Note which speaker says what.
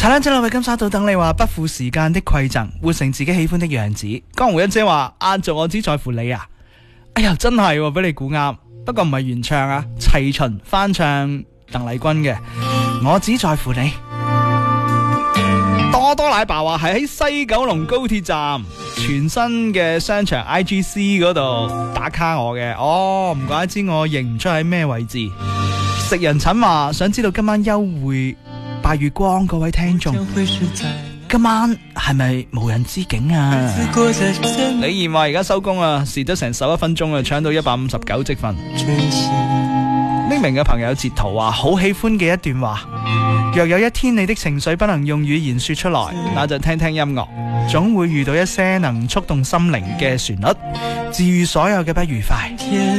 Speaker 1: 茶餐廳內嘅金沙島等你話不負時間的饋贈，活成自己喜歡的樣子。江湖一姐話壓軸我只在乎你啊！哎呀，真係喎，俾你估啱，不過唔係原唱啊，齊秦翻唱鄧麗君嘅《我只在乎你》。多多奶爸話係喺西九龍高鐵站全新嘅商場 IGC 嗰度打卡我嘅。哦，唔怪得知我認唔出喺咩位置。食人陳話想知道今晚幽會拜月光各位聽眾，今晚係咪無人之境啊？李燕話而家收工啊，遲得成11分鐘啊，搶到159積分。匿名嘅朋友截圖話好喜歡嘅一段話，若有一天你的情緒不能用語言說出來，那就聽聽音樂，總會遇到一些能觸動心靈嘅旋律，治癒所有嘅不愉快。